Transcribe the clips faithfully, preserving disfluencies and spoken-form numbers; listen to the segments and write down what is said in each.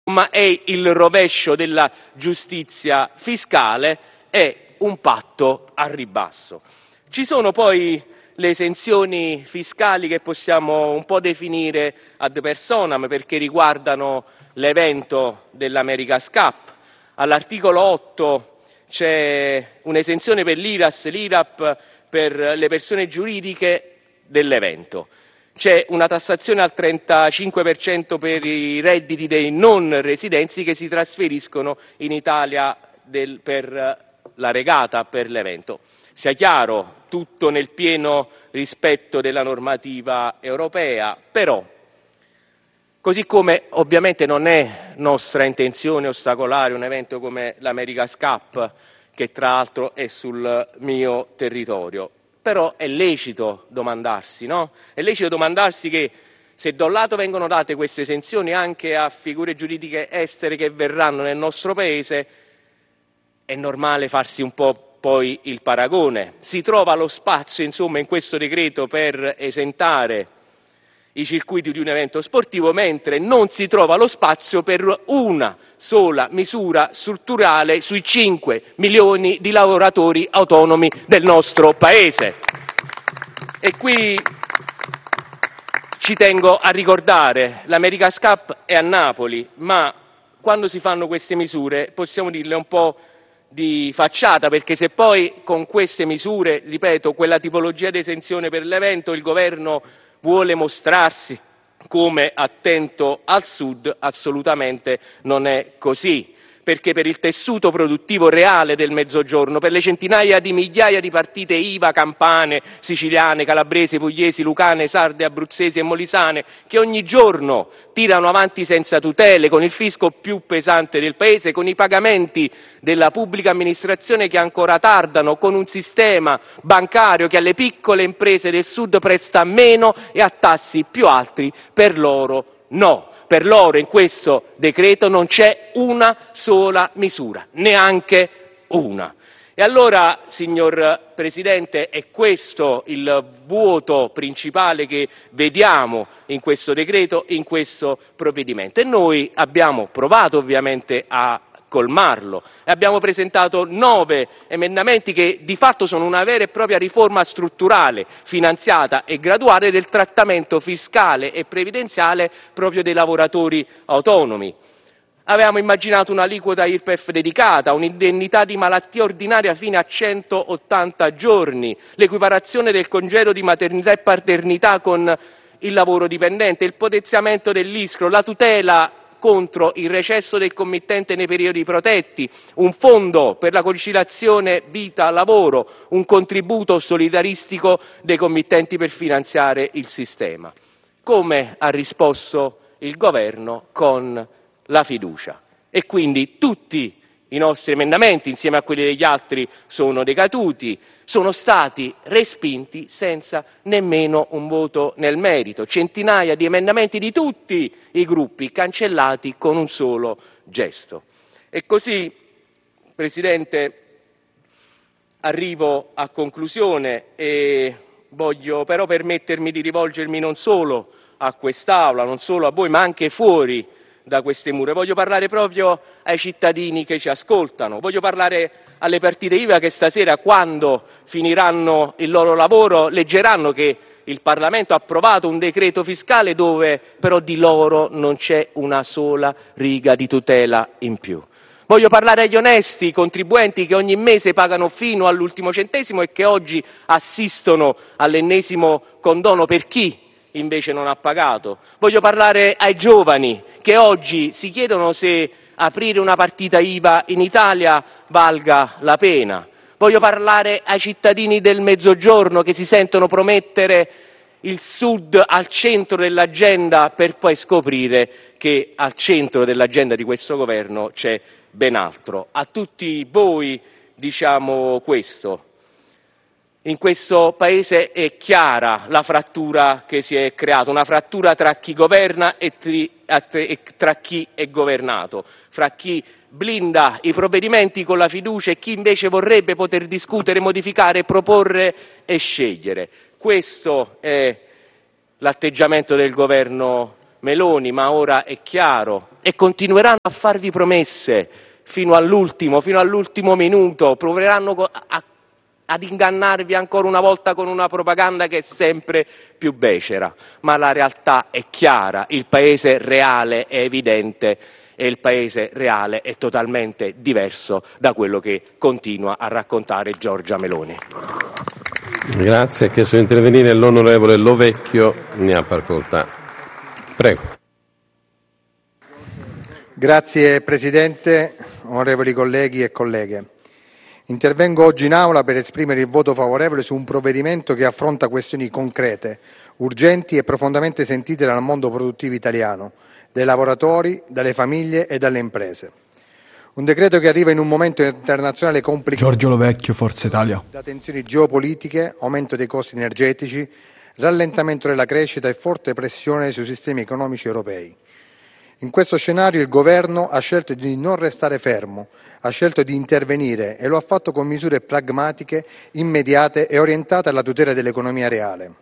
ma è il rovescio della giustizia fiscale, è un patto al ribasso. Ci sono poi le esenzioni fiscali che possiamo un po' definire ad personam perché riguardano l'evento dell'America's Cup. All'articolo otto c'è un'esenzione per l'I R A S, l'I R A P per le persone giuridiche dell'evento. C'è una tassazione al trentacinque per cento per i redditi dei non residenti che si trasferiscono in Italia del, per la regata, per l'evento. Sia chiaro, tutto nel pieno rispetto della normativa europea, però, così come ovviamente non è nostra intenzione ostacolare un evento come l'America's Cup, che tra l'altro è sul mio territorio, però è lecito domandarsi, no? È lecito domandarsi che se da un lato vengono date queste esenzioni anche a figure giuridiche estere che verranno nel nostro Paese, è normale farsi un po' poi il paragone. Si trova lo spazio, insomma, in questo decreto per esentare i circuiti di un evento sportivo, mentre non si trova lo spazio per una sola misura strutturale sui cinque milioni di lavoratori autonomi del nostro Paese. E qui ci tengo a ricordare, l'America's Cup è a Napoli, ma quando si fanno queste misure possiamo dirle un po' di facciata, perché se poi con queste misure, ripeto, quella tipologia di esenzione per l'evento, il governo vuole mostrarsi come attento al Sud, assolutamente non è così, perché per il tessuto produttivo reale del Mezzogiorno, per le centinaia di migliaia di partite I V A campane, siciliane, calabresi, pugliesi, lucane, sarde, abruzzesi e molisane, che ogni giorno tirano avanti senza tutele, con il fisco più pesante del Paese, con i pagamenti della pubblica amministrazione che ancora tardano, con un sistema bancario che alle piccole imprese del Sud presta meno e a tassi più alti, per loro no. Per loro in questo decreto non c'è una sola misura, neanche una. E allora, signor Presidente, è questo il vuoto principale che vediamo in questo decreto, in questo provvedimento. E noi abbiamo provato ovviamente a colmarlo. E abbiamo presentato nove emendamenti che di fatto sono una vera e propria riforma strutturale, finanziata e graduale del trattamento fiscale e previdenziale proprio dei lavoratori autonomi. Avevamo immaginato un'aliquota I R P E F dedicata, un'indennità di malattia ordinaria fino a centottanta giorni, l'equiparazione del congedo di maternità e paternità con il lavoro dipendente, il potenziamento dell'I S C R O, la tutela contro il recesso del committente nei periodi protetti, un fondo per la conciliazione vita-lavoro, un contributo solidaristico dei committenti per finanziare il sistema. Come ha risposto il Governo? Con la fiducia. E quindi tutti i nostri emendamenti, insieme a quelli degli altri, sono decaduti, sono stati respinti senza nemmeno un voto nel merito. Centinaia di emendamenti di tutti i gruppi cancellati con un solo gesto. E così, Presidente, arrivo a conclusione e voglio però permettermi di rivolgermi non solo a quest'Aula, non solo a voi, ma anche fuori da queste mura. Voglio parlare proprio ai cittadini che ci ascoltano, voglio parlare alle partite I V A che stasera, quando finiranno il loro lavoro, leggeranno che il Parlamento ha approvato un decreto fiscale dove però di loro non c'è una sola riga di tutela in più. Voglio parlare agli onesti contribuenti che ogni mese pagano fino all'ultimo centesimo e che oggi assistono all'ennesimo condono per chi invece non ha pagato. Voglio parlare ai giovani che oggi si chiedono se aprire una partita I V A in Italia valga la pena. Voglio parlare ai cittadini del Mezzogiorno che si sentono promettere il Sud al centro dell'agenda per poi scoprire che al centro dell'agenda di questo governo c'è ben altro. A tutti voi diciamo questo. In questo Paese è chiara la frattura che si è creata, una frattura tra chi governa e tra chi è governato, fra chi blinda i provvedimenti con la fiducia e chi invece vorrebbe poter discutere, modificare, proporre e scegliere. Questo è l'atteggiamento del governo Meloni, ma ora è chiaro, e continueranno a farvi promesse fino all'ultimo, fino all'ultimo minuto, proveranno a, ad ingannarvi ancora una volta con una propaganda che è sempre più becera, ma la realtà è chiara, il paese reale è evidente e il paese reale è totalmente diverso da quello che continua a raccontare Giorgia Meloni. Grazie, ha chiesto di intervenire l'onorevole Lovecchio, ne ha facoltà. Prego. Grazie Presidente, onorevoli colleghi e colleghe. Intervengo oggi in Aula per esprimere il voto favorevole su un provvedimento che affronta questioni concrete, urgenti e profondamente sentite dal mondo produttivo italiano, dai lavoratori, dalle famiglie e dalle imprese. Un decreto che arriva in un momento internazionale complicato. Giorgio Lovecchio, Forza Italia. Da tensioni geopolitiche, aumento dei costi energetici, rallentamento della crescita e forte pressione sui sistemi economici europei. In questo scenario il Governo ha scelto di non restare fermo, ha scelto di intervenire e lo ha fatto con misure pragmatiche, immediate e orientate alla tutela dell'economia reale.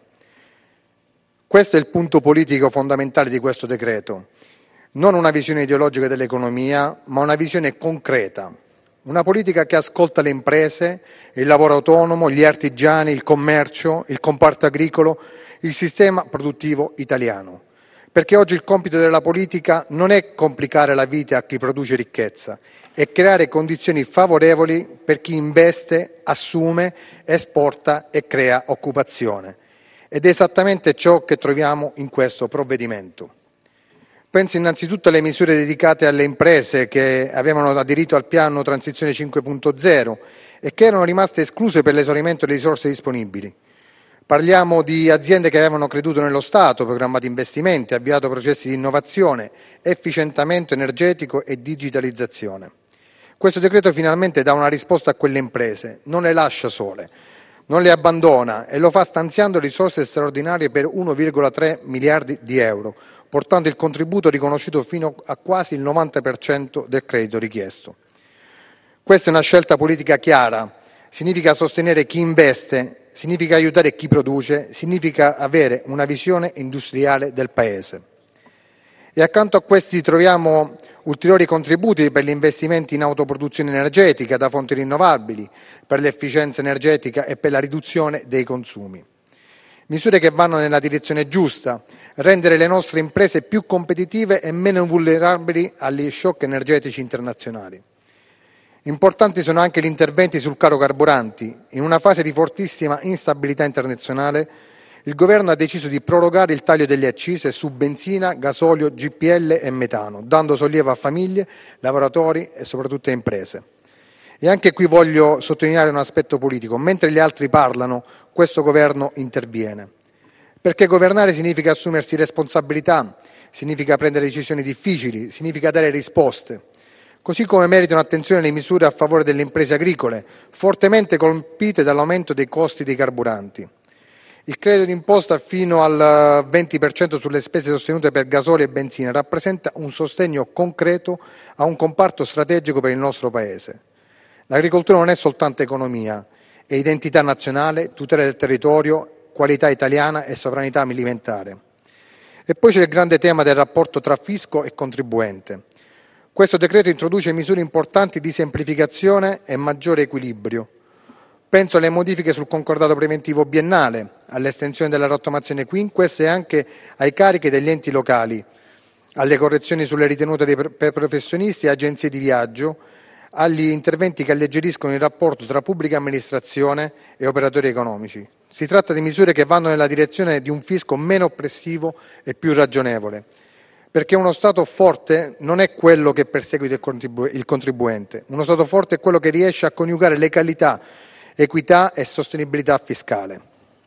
Questo è il punto politico fondamentale di questo decreto. Non una visione ideologica dell'economia, ma una visione concreta. Una politica che ascolta le imprese, il lavoro autonomo, gli artigiani, il commercio, il comparto agricolo, il sistema produttivo italiano. Perché oggi il compito della politica non è complicare la vita a chi produce ricchezza, è creare condizioni favorevoli per chi investe, assume, esporta e crea occupazione. Ed è esattamente ciò che troviamo in questo provvedimento. Penso innanzitutto alle misure dedicate alle imprese che avevano aderito al piano Transizione cinque punto zero e che erano rimaste escluse per l'esaurimento delle risorse disponibili. Parliamo di aziende che avevano creduto nello Stato, programmato investimenti, avviato processi di innovazione, efficientamento energetico e digitalizzazione. Questo decreto finalmente dà una risposta a quelle imprese, non le lascia sole, non le abbandona e lo fa stanziando risorse straordinarie per uno virgola tre miliardi di euro, portando il contributo riconosciuto fino a quasi il novanta per cento del credito richiesto. Questa è una scelta politica chiara, significa sostenere chi investe, significa aiutare chi produce, significa avere una visione industriale del Paese. E accanto a questi troviamo ulteriori contributi per gli investimenti in autoproduzione energetica da fonti rinnovabili, per l'efficienza energetica e per la riduzione dei consumi. Misure che vanno nella direzione giusta, rendere le nostre imprese più competitive e meno vulnerabili agli shock energetici internazionali. Importanti sono anche gli interventi sul caro carburanti. In una fase di fortissima instabilità internazionale, il Governo ha deciso di prorogare il taglio delle accise su benzina, gasolio, G P L e metano, dando sollievo a famiglie, lavoratori e soprattutto a imprese. E anche qui voglio sottolineare un aspetto politico. Mentre gli altri parlano, questo Governo interviene. Perché governare significa assumersi responsabilità, significa prendere decisioni difficili, significa dare risposte. Così come meritano attenzione le misure a favore delle imprese agricole, fortemente colpite dall'aumento dei costi dei carburanti. Il credito d'imposta fino al venti per cento sulle spese sostenute per gasolio e benzina rappresenta un sostegno concreto a un comparto strategico per il nostro Paese. L'agricoltura non è soltanto economia, è identità nazionale, tutela del territorio, qualità italiana e sovranità alimentare. E poi c'è il grande tema del rapporto tra fisco e contribuente. Questo decreto introduce misure importanti di semplificazione e maggiore equilibrio. Penso alle modifiche sul concordato preventivo biennale, all'estensione della rottamazione quinques e anche ai carichi degli enti locali, alle correzioni sulle ritenute dei per professionisti e agenzie di viaggio, agli interventi che alleggeriscono il rapporto tra pubblica amministrazione e operatori economici. Si tratta di misure che vanno nella direzione di un fisco meno oppressivo e più ragionevole, perché uno Stato forte non è quello che perseguita il, contribu- il contribuente, uno Stato forte è quello che riesce a coniugare legalità, equità e sostenibilità fiscale.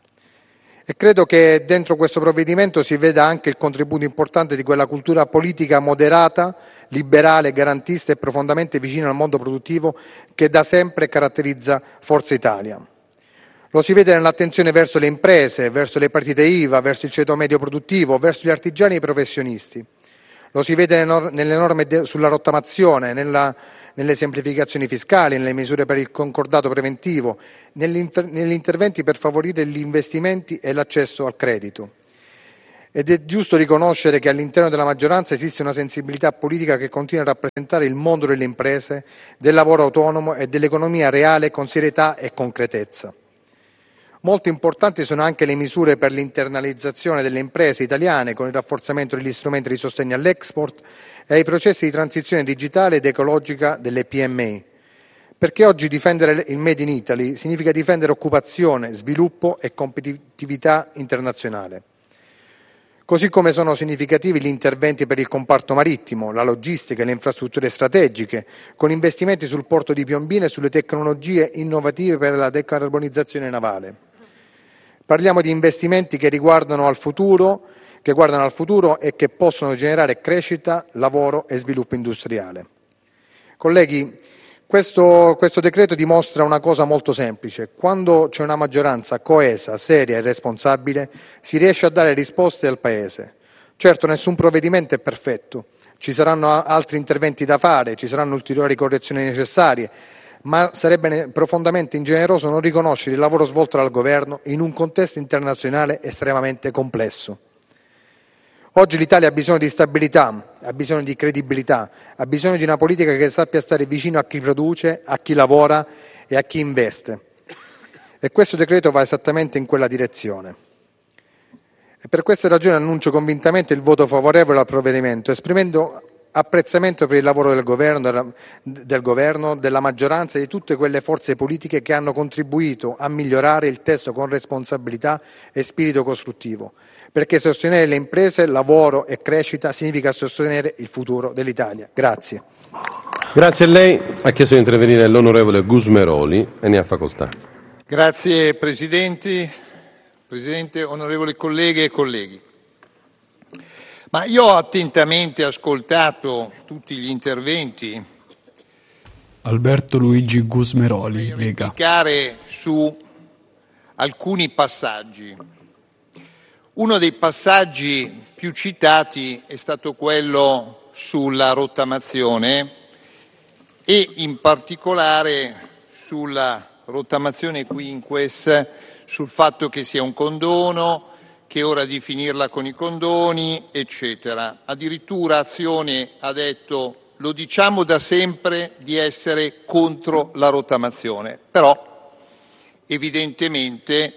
E credo che dentro questo provvedimento si veda anche il contributo importante di quella cultura politica moderata, liberale, garantista e profondamente vicina al mondo produttivo che da sempre caratterizza Forza Italia. Lo si vede nell'attenzione verso le imprese, verso le partite I V A, verso il ceto medio produttivo, verso gli artigiani e i professionisti. Lo si vede nelle norme sulla rottamazione, nella, nelle semplificazioni fiscali, nelle misure per il concordato preventivo, negli interventi per favorire gli investimenti e l'accesso al credito. Ed è giusto riconoscere che all'interno della maggioranza esiste una sensibilità politica che continua a rappresentare il mondo delle imprese, del lavoro autonomo e dell'economia reale con serietà e concretezza. Molto importanti sono anche le misure per l'internalizzazione delle imprese italiane con il rafforzamento degli strumenti di sostegno all'export e ai processi di transizione digitale ed ecologica delle P M I. Perché oggi difendere il Made in Italy significa difendere occupazione, sviluppo e competitività internazionale. Così come sono significativi gli interventi per il comparto marittimo, la logistica e le infrastrutture strategiche, con investimenti sul porto di Piombino e sulle tecnologie innovative per la decarbonizzazione navale. Parliamo di investimenti che riguardano al futuro, che guardano al futuro e che possono generare crescita, lavoro e sviluppo industriale. Colleghi, questo, questo decreto dimostra una cosa molto semplice. Quando c'è una maggioranza coesa, seria e responsabile, si riesce a dare risposte al Paese. Certo, nessun provvedimento è perfetto, ci saranno altri interventi da fare, ci saranno ulteriori correzioni necessarie, ma sarebbe profondamente ingeneroso non riconoscere il lavoro svolto dal Governo in un contesto internazionale estremamente complesso. Oggi l'Italia ha bisogno di stabilità, ha bisogno di credibilità, ha bisogno di una politica che sappia stare vicino a chi produce, a chi lavora e a chi investe. E questo decreto va esattamente in quella direzione. E per queste ragioni annuncio convintamente il voto favorevole al provvedimento, esprimendo apprezzamento per il lavoro del governo, del governo, della maggioranza e di tutte quelle forze politiche che hanno contribuito a migliorare il testo con responsabilità e spirito costruttivo, perché sostenere le imprese, lavoro e crescita significa sostenere il futuro dell'Italia. Grazie. Grazie a lei. Ha chiesto di intervenire l'onorevole Gusmeroli e ne ha facoltà. Grazie Presidente, Presidente, onorevoli colleghe e colleghi. Ma io ho attentamente ascoltato tutti gli interventi. Alberto Luigi Gusmeroli, Lega. Replicare su alcuni passaggi. Uno dei passaggi più citati è stato quello sulla rottamazione e in particolare sulla rottamazione quinques, sul fatto che sia un condono, che è ora di finirla con i condoni, eccetera. Addirittura Azione ha detto: lo diciamo da sempre di essere contro la rottamazione, però evidentemente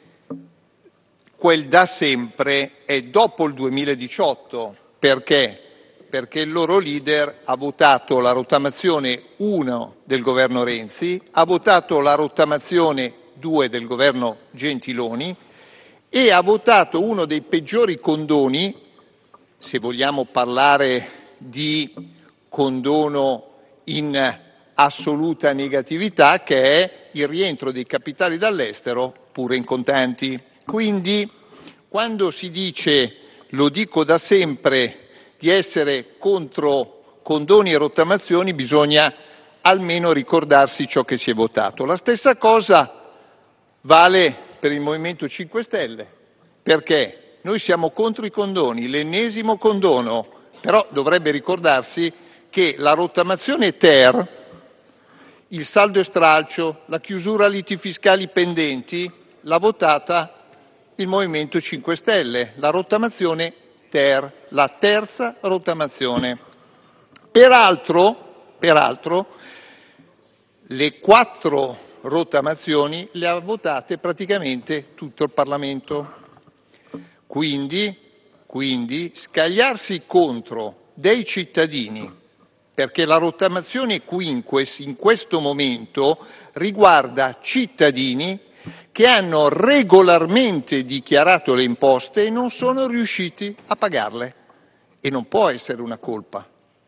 quel da sempre è dopo il duemiladiciotto. Perché? Perché il loro leader ha votato la rottamazione uno del governo Renzi, ha votato la rottamazione due del governo Gentiloni e ha votato uno dei peggiori condoni, se vogliamo parlare di condono in assoluta negatività, che è il rientro dei capitali dall'estero pure in contanti. Quindi quando si dice, lo dico da sempre, di essere contro condoni e rottamazioni, bisogna almeno ricordarsi ciò che si è votato. La stessa cosa vale per il Movimento cinque Stelle, perché noi siamo contro i condoni, l'ennesimo condono, però dovrebbe ricordarsi che la rottamazione ter, il saldo e stralcio, la chiusura a liti fiscali pendenti, l'ha votata il Movimento cinque Stelle, la rottamazione ter, la terza rottamazione. Peraltro, peraltro le quattro rottamazioni le ha votate praticamente tutto il Parlamento. Quindi, quindi scagliarsi contro dei cittadini, perché la rottamazione quinques in questo momento riguarda cittadini che hanno regolarmente dichiarato le imposte e non sono riusciti a pagarle, e non può essere una colpa.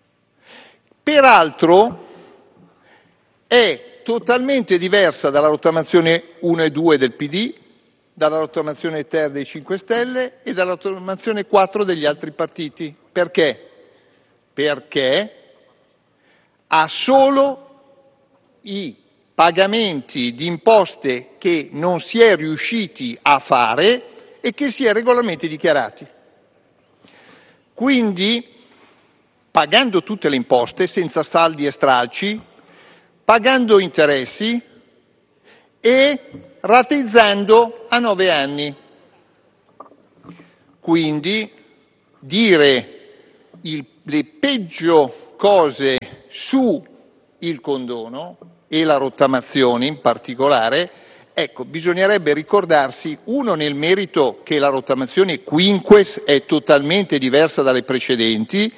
Peraltro è totalmente diversa dalla rottamazione uno e due del P D, dalla rottamazione ter dei cinque Stelle e dalla rottamazione quattro degli altri partiti. Perché? Perché ha solo i pagamenti di imposte che non si è riusciti a fare e che si è regolarmente dichiarati. Quindi, pagando tutte le imposte senza saldi e stralci, pagando interessi e rateizzando a nove anni. quindi dire il, le peggio cose su il condono e la rottamazione in particolare, ecco, bisognerebbe ricordarsi, uno, nel merito, che la rottamazione quinques è totalmente diversa dalle precedenti,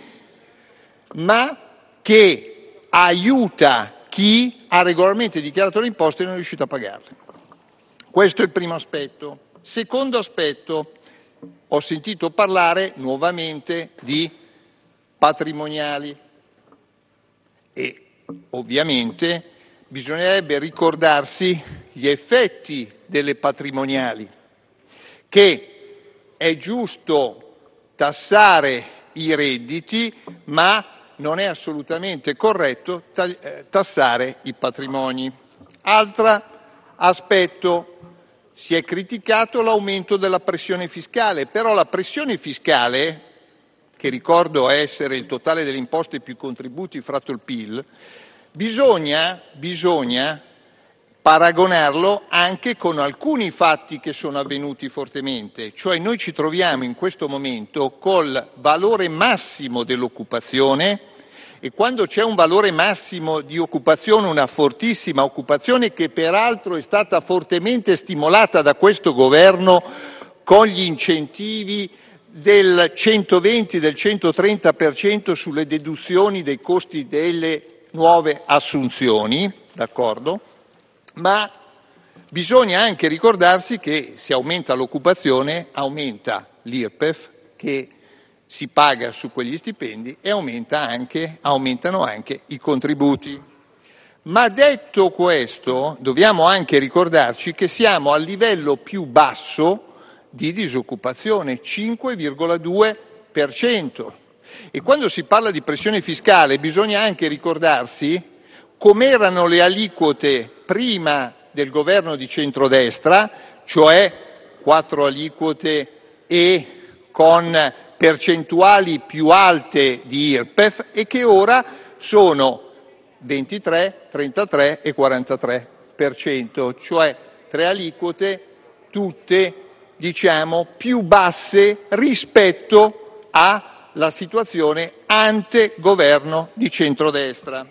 ma che aiuta chi ha regolarmente dichiarato le imposte e non è riuscito a pagarle. Questo è il primo aspetto. Secondo aspetto, ho sentito parlare nuovamente di patrimoniali e ovviamente bisognerebbe ricordarsi gli effetti delle patrimoniali, che è giusto tassare i redditi, ma non è assolutamente corretto tassare i patrimoni. Altro aspetto, si è criticato l'aumento della pressione fiscale, però la pressione fiscale, che ricordo essere il totale delle imposte più contributi fratto il P I L, bisogna, bisogna paragonarlo anche con alcuni fatti che sono avvenuti fortemente, cioè noi ci troviamo in questo momento col valore massimo dell'occupazione, e quando c'è un valore massimo di occupazione, una fortissima occupazione che peraltro è stata fortemente stimolata da questo governo con gli incentivi del centoventi, del centotrenta per cento sulle deduzioni dei costi delle nuove assunzioni, d'accordo? Ma bisogna anche ricordarsi che se aumenta l'occupazione aumenta l'I R P E F che si paga su quegli stipendi e aumenta anche, aumentano anche i contributi. Ma detto questo, dobbiamo anche ricordarci che siamo al livello più basso di disoccupazione, cinque virgola due per cento. E quando si parla di pressione fiscale bisogna anche ricordarsi com'erano le aliquote prima del governo di centrodestra, cioè quattro aliquote e con percentuali più alte di I R P E F, e che ora sono ventitré, trentatré e quarantatré per cento, cioè tre aliquote tutte, diciamo, più basse rispetto alla situazione ante governo di centrodestra.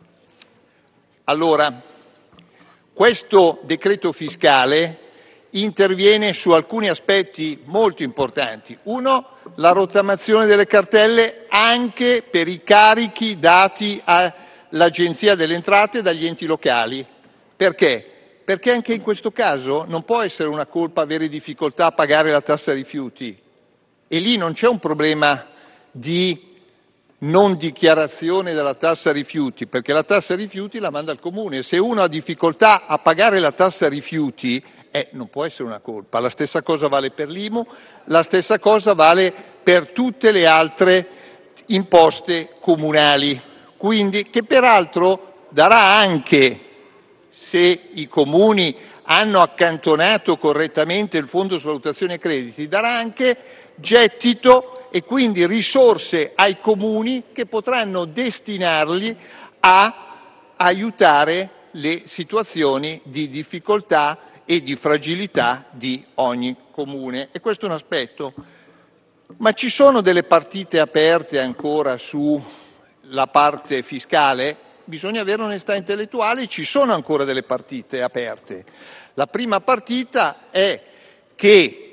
Allora, questo decreto fiscale interviene su alcuni aspetti molto importanti. Uno, la rottamazione delle cartelle anche per i carichi dati all'Agenzia delle Entrate dagli enti locali. Perché? Perché anche in questo caso non può essere una colpa avere difficoltà a pagare la tassa rifiuti, e lì non c'è un problema di non dichiarazione della tassa rifiuti, perché la tassa rifiuti la manda il comune. Se uno ha difficoltà a pagare la tassa rifiuti, eh, non può essere una colpa. La stessa cosa vale per l'I M U, la stessa cosa vale per tutte le altre imposte comunali, quindi che peraltro darà anche, se i comuni hanno accantonato correttamente il Fondo Svalutazione Crediti, darà anche gettito e quindi risorse ai comuni che potranno destinarli a aiutare le situazioni di difficoltà e di fragilità di ogni comune. E questo è un aspetto. Ma ci sono delle partite aperte ancora sulla parte fiscale? Bisogna avere onestà intellettuale, ci sono ancora delle partite aperte. La prima partita è che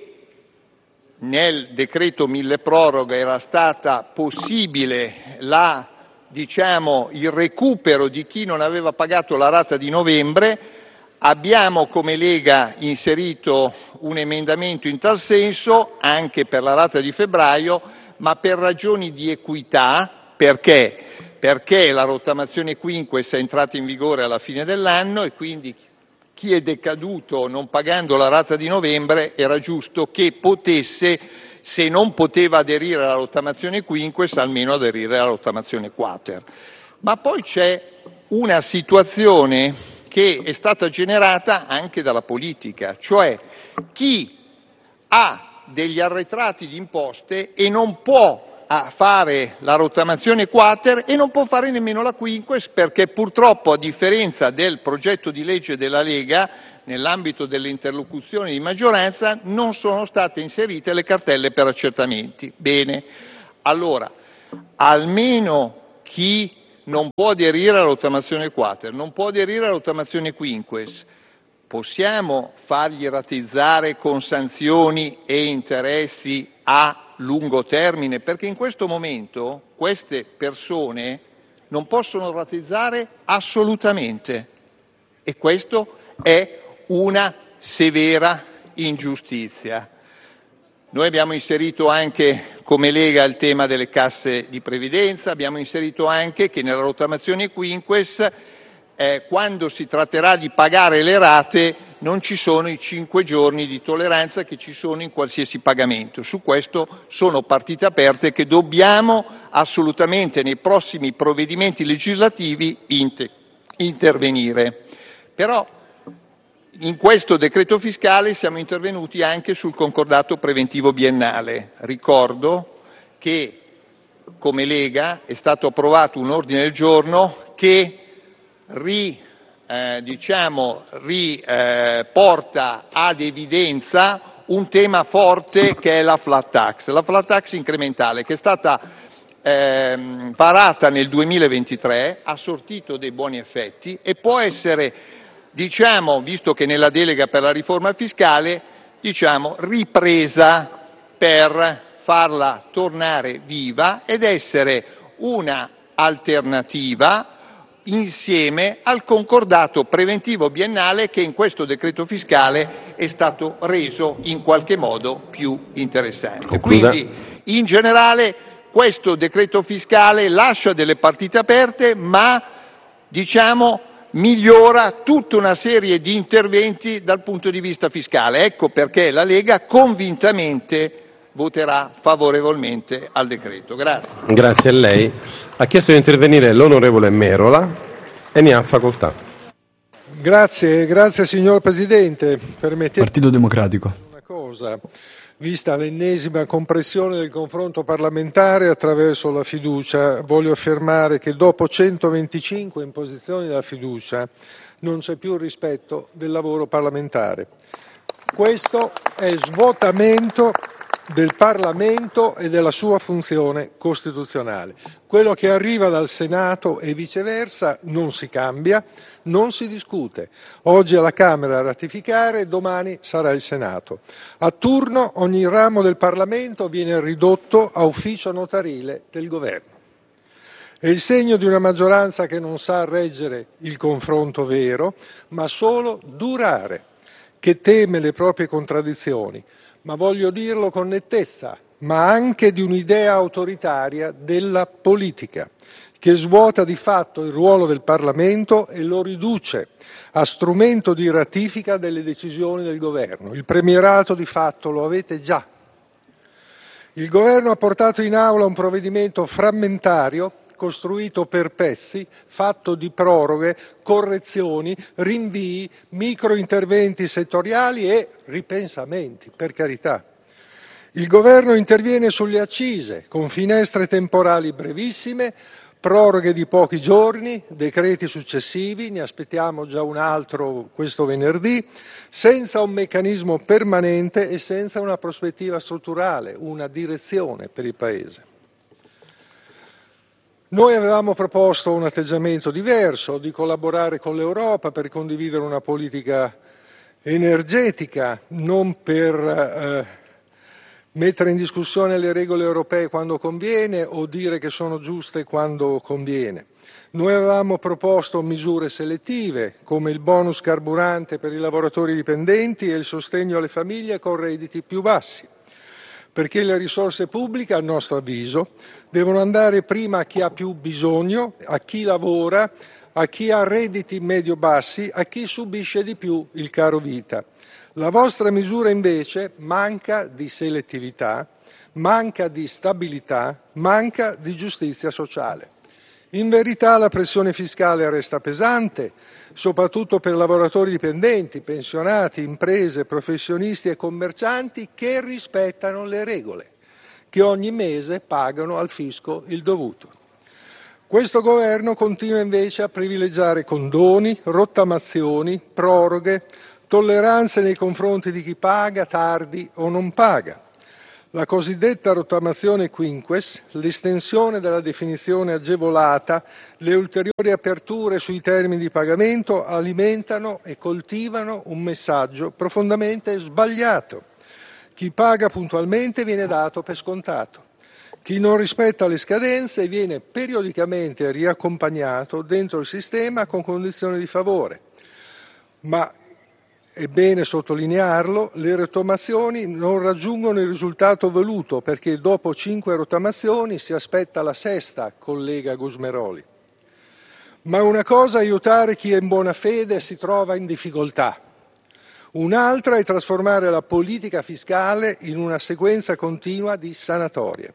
nel decreto mille proroghe era stata possibile la, diciamo, il recupero di chi non aveva pagato la rata di novembre. Abbiamo come Lega inserito un emendamento in tal senso anche per la rata di febbraio, ma per ragioni di equità. Perché? Perché la rottamazione quinques è entrata in vigore alla fine dell'anno e quindi chi è decaduto non pagando la rata di novembre era giusto che potesse, se non poteva aderire alla rottamazione quinques, almeno aderire alla rottamazione quater. Ma poi c'è una situazione che è stata generata anche dalla politica, cioè chi ha degli arretrati di imposte e non può a fare la rottamazione quater e non può fare nemmeno la quinques, perché purtroppo, a differenza del progetto di legge della Lega, nell'ambito delle interlocuzioni di maggioranza non sono state inserite le cartelle per accertamenti. Bene, allora almeno chi non può aderire alla rottamazione quater, non può aderire alla rottamazione quinques, possiamo fargli rateizzare con sanzioni e interessi a lungo termine? Perché in questo momento queste persone non possono rateizzare assolutamente, e questo è una severa ingiustizia. Noi abbiamo inserito anche come Lega il tema delle casse di previdenza, abbiamo inserito anche che nella rottamazione quinques eh, quando si tratterà di pagare le rate non ci sono i cinque giorni di tolleranza che ci sono in qualsiasi pagamento. Su questo sono partite aperte che dobbiamo assolutamente nei prossimi provvedimenti legislativi inter- intervenire. Però in questo decreto fiscale siamo intervenuti anche sul concordato preventivo biennale. Ricordo che come Lega è stato approvato un ordine del giorno che ri, eh, diciamo, riporta eh, ad evidenza un tema forte che è la flat tax. La flat tax incrementale, che è stata eh, varata nel duemilaventitré, ha sortito dei buoni effetti e può essere, diciamo, visto che nella delega per la riforma fiscale, diciamo, ripresa per farla tornare viva ed essere una alternativa insieme al concordato preventivo biennale che in questo decreto fiscale è stato reso in qualche modo più interessante. Concluda. Quindi, in generale, questo decreto fiscale lascia delle partite aperte, ma, diciamo, migliora tutta una serie di interventi dal punto di vista fiscale. Ecco perché la Lega convintamente voterà favorevolmente al decreto. Grazie. Grazie a lei. Ha chiesto di intervenire l'onorevole Merola e ne ha facoltà. Grazie, grazie signor Presidente. Permettete Partito Democratico. una cosa, vista l'ennesima compressione del confronto parlamentare attraverso la fiducia, voglio affermare che dopo centoventicinque imposizioni della fiducia non c'è più rispetto del lavoro parlamentare. Questo è svuotamento del Parlamento e della sua funzione costituzionale. Quello che arriva dal Senato e viceversa non si cambia, non si discute. Oggi è la Camera a ratificare, domani sarà il Senato. A turno ogni ramo del Parlamento viene ridotto a ufficio notarile del Governo. È il segno di una maggioranza che non sa reggere il confronto vero, ma solo durare, che teme le proprie contraddizioni. Ma voglio dirlo con nettezza, ma anche di un'idea autoritaria della politica, che svuota di fatto il ruolo del Parlamento e lo riduce a strumento di ratifica delle decisioni del Governo. Il premierato di fatto lo avete già. Il Governo ha portato in aula un provvedimento frammentario, costruito per pezzi, fatto di proroghe, correzioni, rinvii, microinterventi settoriali e ripensamenti, per carità. Il Governo interviene sulle accise con finestre temporali brevissime, proroghe di pochi giorni, decreti successivi, ne aspettiamo già un altro questo venerdì, senza un meccanismo permanente e senza una prospettiva strutturale, una direzione per il Paese. Noi avevamo proposto un atteggiamento diverso, di collaborare con l'Europa per condividere una politica energetica, non per eh, mettere in discussione le regole europee quando conviene o dire che sono giuste quando conviene. Noi avevamo proposto misure selettive, come il bonus carburante per i lavoratori dipendenti e il sostegno alle famiglie con redditi più bassi, perché le risorse pubbliche, a nostro avviso, devono andare prima a chi ha più bisogno, a chi lavora, a chi ha redditi medio-bassi, a chi subisce di più il caro vita. La vostra misura invece manca di selettività, manca di stabilità, manca di giustizia sociale. In verità la pressione fiscale resta pesante, soprattutto per lavoratori dipendenti, pensionati, imprese, professionisti e commercianti che rispettano le regole, che ogni mese pagano al fisco il dovuto. Questo governo continua invece a privilegiare condoni, rottamazioni, proroghe, tolleranze nei confronti di chi paga tardi o non paga. La cosiddetta rottamazione quinques, l'estensione della definizione agevolata, le ulteriori aperture sui termini di pagamento alimentano e coltivano un messaggio profondamente sbagliato. Chi paga puntualmente viene dato per scontato. Chi non rispetta le scadenze viene periodicamente riaccompagnato dentro il sistema con condizioni di favore. Ma è bene sottolinearlo, le rottamazioni non raggiungono il risultato voluto perché dopo cinque rottamazioni si aspetta la sesta, collega Gusmeroli. Ma una cosa è aiutare chi è in buona fede e si trova in difficoltà. Un'altra è trasformare la politica fiscale in una sequenza continua di sanatorie.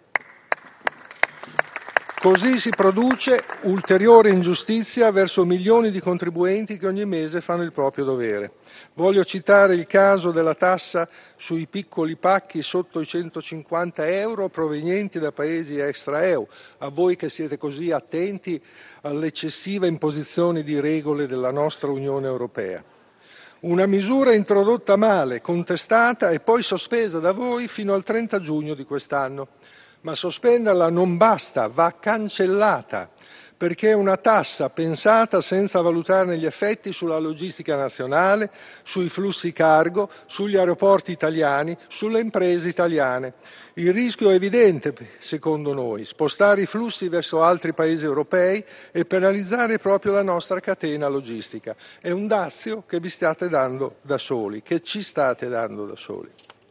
Così si produce ulteriore ingiustizia verso milioni di contribuenti che ogni mese fanno il proprio dovere. Voglio citare il caso della tassa sui piccoli pacchi sotto i centocinquanta euro provenienti da paesi extra E U, a voi che siete così attenti all'eccessiva imposizione di regole della nostra Unione Europea. Una misura introdotta male, contestata e poi sospesa da voi fino al trenta giugno di quest'anno. Ma sospenderla non basta, va cancellata, perché è una tassa pensata senza valutarne gli effetti sulla logistica nazionale, sui flussi cargo, sugli aeroporti italiani, sulle imprese italiane. Il rischio è evidente, secondo noi, spostare i flussi verso altri paesi europei e penalizzare proprio la nostra catena logistica. È un dazio che vi state dando da soli, che ci state dando da soli.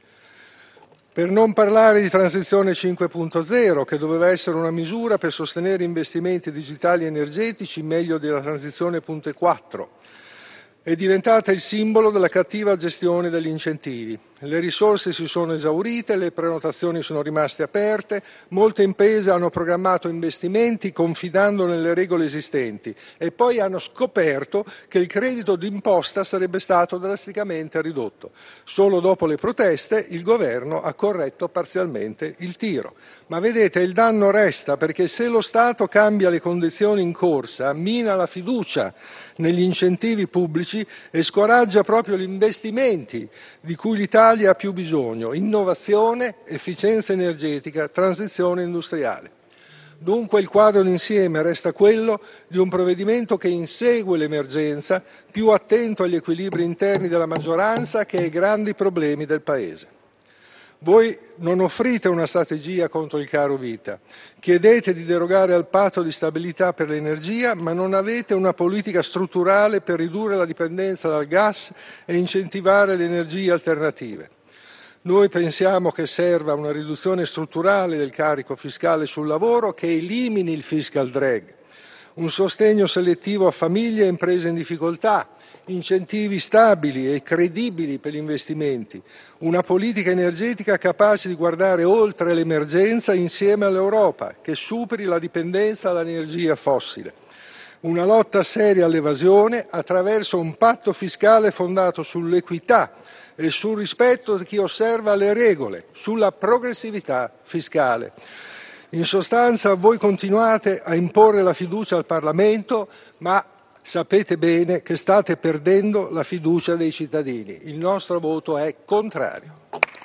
Per non parlare di transizione cinque punto zero, che doveva essere una misura per sostenere investimenti digitali energetici meglio della transizione punto quattro. È diventata il simbolo della cattiva gestione degli incentivi. Le risorse si sono esaurite, le prenotazioni sono rimaste aperte, molte imprese hanno programmato investimenti confidando nelle regole esistenti e poi hanno scoperto che il credito d'imposta sarebbe stato drasticamente ridotto. Solo dopo le proteste il governo ha corretto parzialmente il tiro. Ma vedete, il danno resta, perché se lo Stato cambia le condizioni in corsa, mina la fiducia negli incentivi pubblici e scoraggia proprio gli investimenti di cui l'Italia ha più bisogno: innovazione, efficienza energetica, transizione industriale. Dunque il quadro d'insieme resta quello di un provvedimento che insegue l'emergenza, più attento agli equilibri interni della maggioranza che ai grandi problemi del Paese. Voi non offrite una strategia contro il caro vita, chiedete di derogare al patto di stabilità per l'energia, ma non avete una politica strutturale per ridurre la dipendenza dal gas e incentivare le energie alternative. Noi pensiamo che serva una riduzione strutturale del carico fiscale sul lavoro che elimini il fiscal drag, un sostegno selettivo a famiglie e imprese in difficoltà, incentivi stabili e credibili per gli investimenti, una politica energetica capace di guardare oltre l'emergenza insieme all'Europa, che superi la dipendenza dall'energia fossile, una lotta seria all'evasione attraverso un patto fiscale fondato sull'equità e sul rispetto di chi osserva le regole, sulla progressività fiscale. In sostanza, voi continuate a imporre la fiducia al Parlamento, ma sapete bene che state perdendo la fiducia dei cittadini. Il nostro voto è contrario.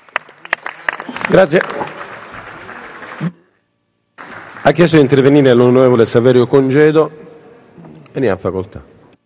Grazie. Ha chiesto di intervenire l'onorevole Saverio Congedo e ne ha facoltà.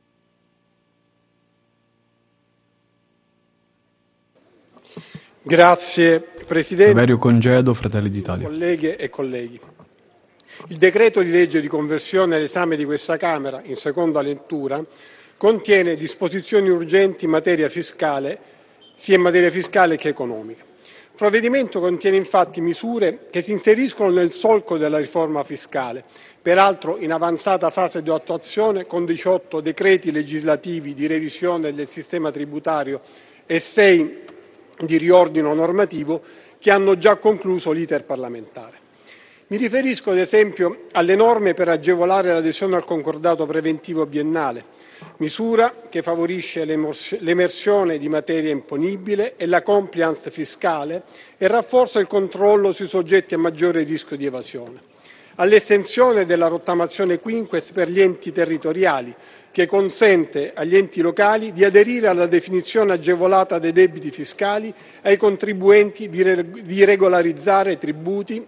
Grazie Presidente. Saverio Congedo, Fratelli d'Italia. Colleghe e colleghi. Il decreto di legge di conversione all'esame di questa Camera in seconda lettura contiene disposizioni urgenti in materia fiscale, sia in materia fiscale che economica. Il provvedimento contiene infatti misure che si inseriscono nel solco della riforma fiscale, peraltro in avanzata fase di attuazione con diciotto decreti legislativi di revisione del sistema tributario e sei di riordino normativo che hanno già concluso l'iter parlamentare. Mi riferisco ad esempio alle norme per agevolare l'adesione al concordato preventivo biennale, misura che favorisce l'emersione di materia imponibile e la compliance fiscale e rafforza il controllo sui soggetti a maggiore rischio di evasione. All'estensione della rottamazione quinques per gli enti territoriali, che consente agli enti locali di aderire alla definizione agevolata dei debiti fiscali, ai contribuenti di regolarizzare tributi,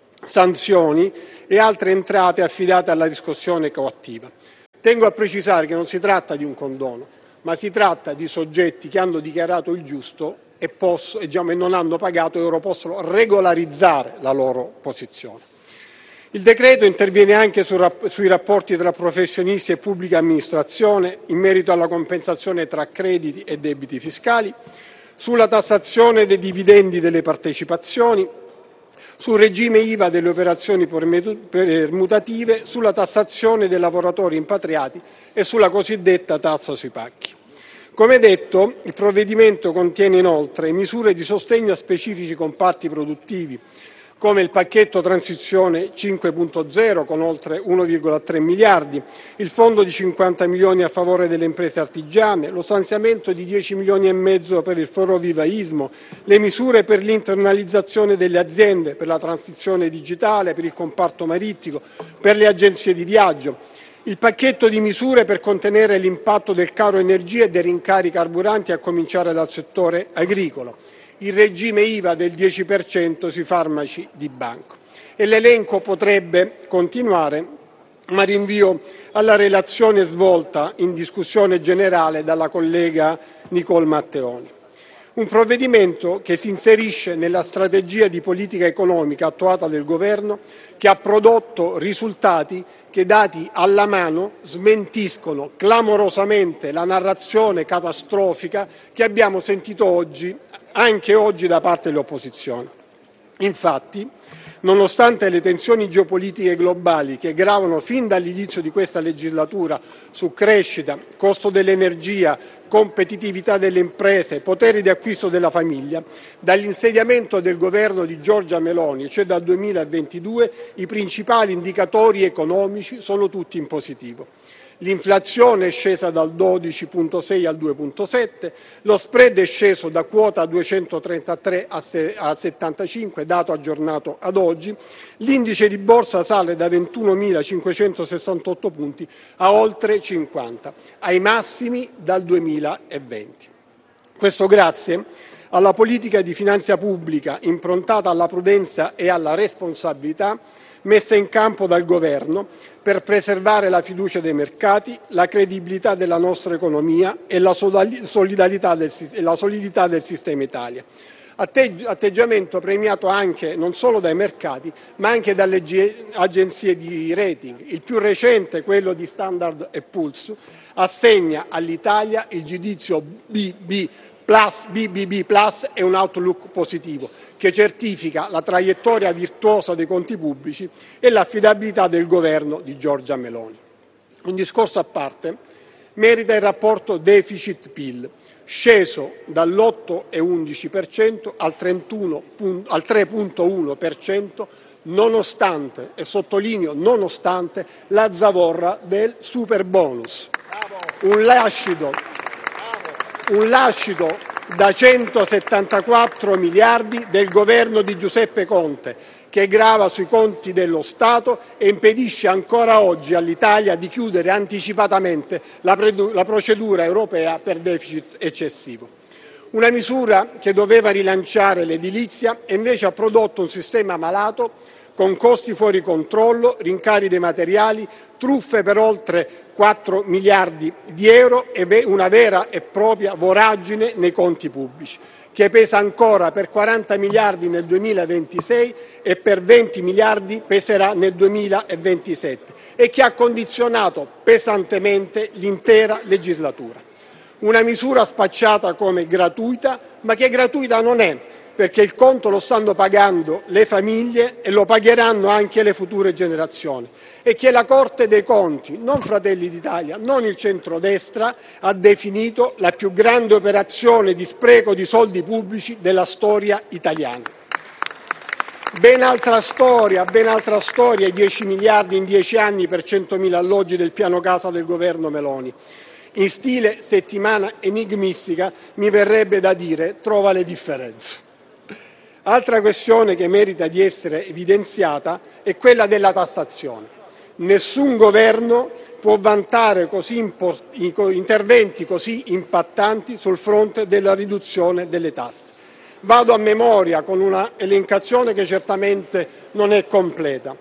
sanzioni e altre entrate affidate alla riscossione coattiva. Tengo a precisare che non si tratta di un condono, ma si tratta di soggetti che hanno dichiarato il giusto e, posso, e, diciamo, e non hanno pagato e ora possono regolarizzare la loro posizione. Il decreto interviene anche su, sui rapporti tra professionisti e pubblica amministrazione in merito alla compensazione tra crediti e debiti fiscali, sulla tassazione dei dividendi delle partecipazioni, sul regime I V A delle operazioni permutative, sulla tassazione dei lavoratori impatriati e sulla cosiddetta tassa sui pacchi. Come detto, il provvedimento contiene inoltre misure di sostegno a specifici comparti produttivi, come il pacchetto transizione cinque punto zero con oltre uno virgola tre miliardi, il fondo di cinquanta milioni a favore delle imprese artigiane, lo stanziamento di dieci milioni e mezzo per il florovivaismo, le misure per l'internalizzazione delle aziende, per la transizione digitale, per il comparto marittimo, per le agenzie di viaggio, il pacchetto di misure per contenere l'impatto del caro energia e dei rincari carburanti a cominciare dal settore agricolo, il regime I V A del dieci per cento sui farmaci di banco. E l'elenco potrebbe continuare, ma rinvio alla relazione svolta in discussione generale dalla collega Nicole Matteoni. Un provvedimento che si inserisce nella strategia di politica economica attuata dal Governo, che ha prodotto risultati che, dati alla mano, smentiscono clamorosamente la narrazione catastrofica che abbiamo sentito oggi, anche oggi da parte dell'opposizione. Infatti, nonostante le tensioni geopolitiche globali che gravano fin dall'inizio di questa legislatura su crescita, costo dell'energia, competitività delle imprese, potere di acquisto della famiglia, dall'insediamento del governo di Giorgia Meloni, cioè dal duemilaventidue, i principali indicatori economici sono tutti in positivo. L'inflazione è scesa dal dodici virgola sei al due virgola sette, lo spread è sceso da quota duecentotrentatré a settantacinque, dato aggiornato ad oggi, l'indice di borsa sale da ventunomilacinquecentosessantotto punti a oltre cinquanta, ai massimi dal duemilaventi. Questo grazie alla politica di finanza pubblica improntata alla prudenza e alla responsabilità messa in campo dal Governo per preservare la fiducia dei mercati, la credibilità della nostra economia e la solidità del, e la solidità del sistema Italia. Atteggiamento premiato anche non solo dai mercati, ma anche dalle agenzie di rating. Il più recente, quello di Standard e Poor's, assegna all'Italia il giudizio B B plus, B B B plus e un outlook positivo, che certifica la traiettoria virtuosa dei conti pubblici e l'affidabilità del governo di Giorgia Meloni. Un discorso a parte merita il rapporto deficit-P I L, sceso dall'otto virgola undici per cento al tre virgola uno per cento, nonostante, e sottolineo nonostante, la zavorra del superbonus. Un lascito, un lascito da centosettantaquattro miliardi del governo di Giuseppe Conte, che grava sui conti dello Stato e impedisce ancora oggi all'Italia di chiudere anticipatamente la, la procedura europea per deficit eccessivo. Una misura che doveva rilanciare l'edilizia e invece ha prodotto un sistema malato, con costi fuori controllo, rincari dei materiali, truffe per oltre quattro miliardi di euro e una vera e propria voragine nei conti pubblici, che pesa ancora per quaranta miliardi nel duemilaventisei e per venti miliardi peserà nel duemilaventisette e che ha condizionato pesantemente l'intera legislatura. Una misura spacciata come gratuita, ma che gratuita non è, perché il conto lo stanno pagando le famiglie e lo pagheranno anche le future generazioni, e che la Corte dei Conti, non Fratelli d'Italia, non il centrodestra, ha definito la più grande operazione di spreco di soldi pubblici della storia italiana. Ben altra storia, ben altra storia, i dieci miliardi in dieci anni per centomila alloggi del piano casa del governo Meloni. In stile settimana enigmistica mi verrebbe da dire: trova le differenze. Altra questione che merita di essere evidenziata è quella della tassazione. Nessun governo può vantare così impor- interventi così impattanti sul fronte della riduzione delle tasse. Vado a memoria con una elencazione che certamente non è completa.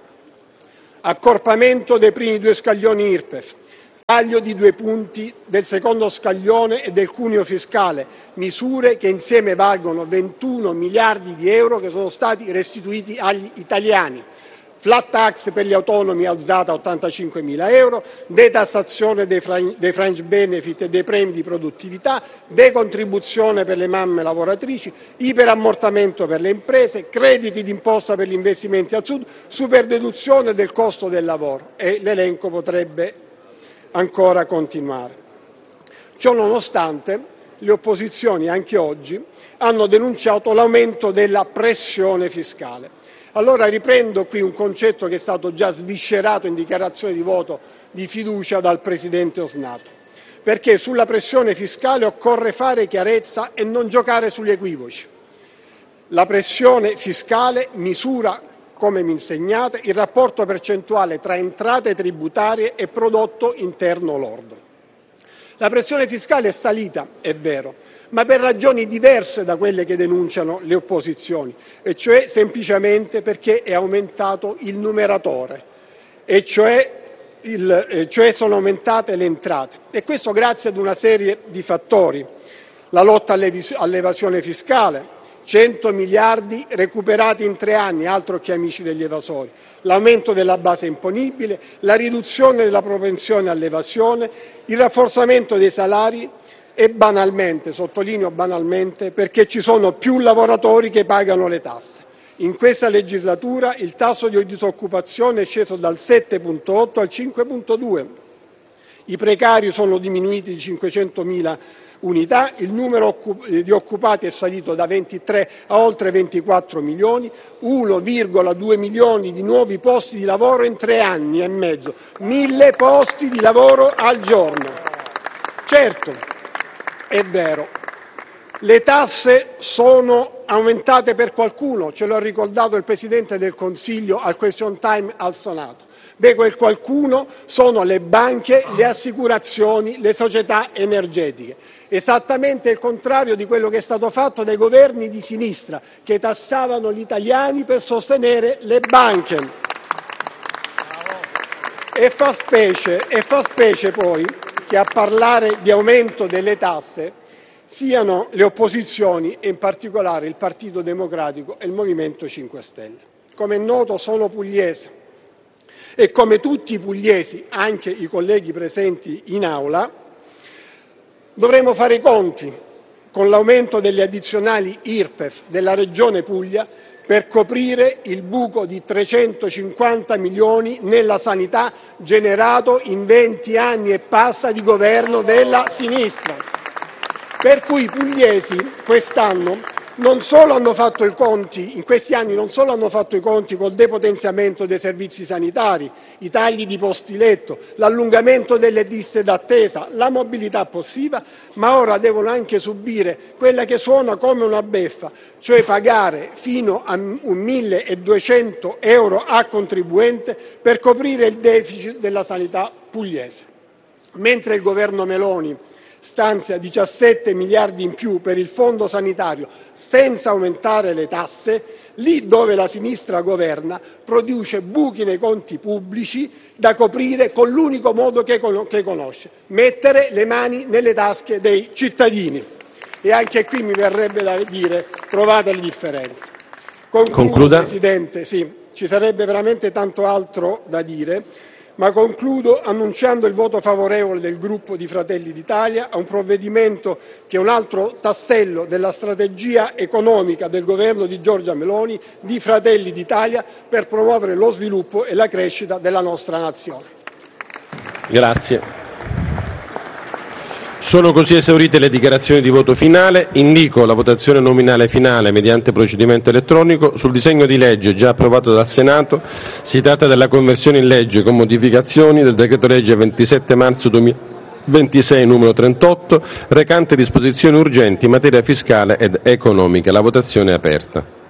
Accorpamento dei primi due scaglioni I R P E F, taglio di due punti del secondo scaglione e del cuneo fiscale, misure che insieme valgono ventuno miliardi di euro che sono stati restituiti agli italiani. Flat tax per gli autonomi alzata a ottantacinquemila euro, detassazione dei, fran- dei fringe benefit e dei premi di produttività, decontribuzione per le mamme lavoratrici, iperammortamento per le imprese, crediti d'imposta per gli investimenti al sud, superdeduzione del costo del lavoro, e l'elenco potrebbe ancora continuare. Ciò nonostante, le opposizioni anche oggi hanno denunciato l'aumento della pressione fiscale. Allora riprendo qui un concetto che è stato già sviscerato in dichiarazione di voto di fiducia dal Presidente Osnato, perché sulla pressione fiscale occorre fare chiarezza e non giocare sugli equivoci. La pressione fiscale misura, come mi insegnate, il rapporto percentuale tra entrate tributarie e prodotto interno lordo. La pressione fiscale è salita, è vero, ma per ragioni diverse da quelle che denunciano le opposizioni, e cioè semplicemente perché è aumentato il numeratore, e cioè, il, eh, cioè sono aumentate le entrate. E questo grazie ad una serie di fattori: la lotta all'evasione fiscale, cento miliardi recuperati in tre anni, altro che amici degli evasori, l'aumento della base imponibile, la riduzione della propensione all'evasione, il rafforzamento dei salari e banalmente, sottolineo banalmente, perché ci sono più lavoratori che pagano le tasse. In questa legislatura il tasso di disoccupazione è sceso dal sette virgola otto al cinque virgola due, i precari sono diminuiti di cinquecentomila unità, il numero di occupati è salito da ventitré a oltre ventiquattro milioni, uno virgola due milioni di nuovi posti di lavoro in tre anni e mezzo, mille posti di lavoro al giorno. Certo, è vero, le tasse sono aumentate per qualcuno, ce lo ha ricordato il Presidente del Consiglio al question time al Senato. Beh, quel qualcuno sono le banche, le assicurazioni, le società energetiche. Esattamente il contrario di quello che è stato fatto dai governi di sinistra, che tassavano gli italiani per sostenere le banche. E fa specie, e fa specie poi che a parlare di aumento delle tasse siano le opposizioni, e in particolare il Partito Democratico e il Movimento cinque Stelle. Come è noto, sono pugliese e come tutti i pugliesi, anche i colleghi presenti in aula, dovremo fare i conti con l'aumento delle addizionali I R P E F della Regione Puglia per coprire il buco di trecentocinquanta milioni nella sanità generato in venti anni e passa di governo della sinistra. Per cui i pugliesi quest'anno non solo hanno fatto i conti, in questi anni non solo hanno fatto i conti col depotenziamento dei servizi sanitari, i tagli di posti letto, l'allungamento delle liste d'attesa, la mobilità passiva, ma ora devono anche subire quella che suona come una beffa, cioè pagare fino a un milleduecento euro a contribuente per coprire il deficit della sanità pugliese. Mentre il governo Meloni stanzia diciassette miliardi in più per il fondo sanitario senza aumentare le tasse, lì dove la sinistra governa produce buchi nei conti pubblici da coprire con l'unico modo che conosce: mettere le mani nelle tasche dei cittadini. E anche qui mi verrebbe da dire: trovate le differenze. Concludo, Concluda. Presidente, sì, ci sarebbe veramente tanto altro da dire, ma concludo annunciando il voto favorevole del gruppo di Fratelli d'Italia a un provvedimento che è un altro tassello della strategia economica del governo di Giorgia Meloni, di Fratelli d'Italia, per promuovere lo sviluppo e la crescita della nostra nazione. Grazie. Sono così esaurite le dichiarazioni di voto finale. Indico la votazione nominale finale mediante procedimento elettronico sul disegno di legge già approvato dal Senato. Si tratta della conversione in legge con modificazioni del decreto legge ventisette marzo duemilaventisei numero trentotto, recante disposizioni urgenti in materia fiscale ed economica. La votazione è aperta.